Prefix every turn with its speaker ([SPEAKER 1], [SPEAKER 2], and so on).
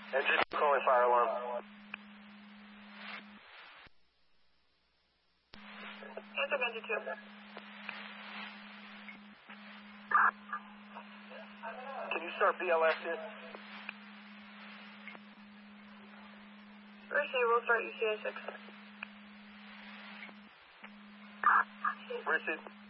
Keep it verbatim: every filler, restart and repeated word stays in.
[SPEAKER 1] Engine calling fire alarm.
[SPEAKER 2] Answer engine two.
[SPEAKER 1] Can you start B L S here?
[SPEAKER 2] Receive, we'll start U C A six.
[SPEAKER 1] Receive.